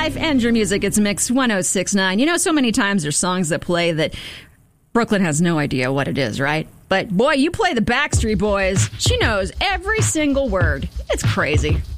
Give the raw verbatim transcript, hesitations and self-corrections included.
life and your music. It's Mix one oh six point nine. You know, so many times there's songs that play that Brooklyn has no idea what it is, right? But boy, you play the Backstreet Boys. She knows every single word. It's crazy.